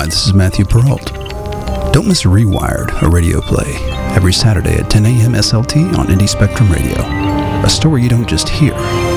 Hi, this is Matthew Perrault. Don't miss Rewired, a radio play, every Saturday at 10 a.m. SLT on Indie Spectrum Radio. A story you don't just hear,